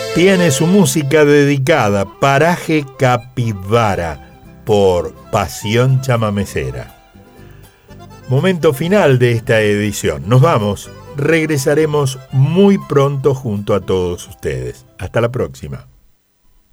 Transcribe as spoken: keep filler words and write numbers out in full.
tiene su música dedicada, Paraje Capibara, por Pasión Chamamecera. Momento final de esta edición. Nos vamos. Regresaremos muy pronto junto a todos ustedes. Hasta la próxima.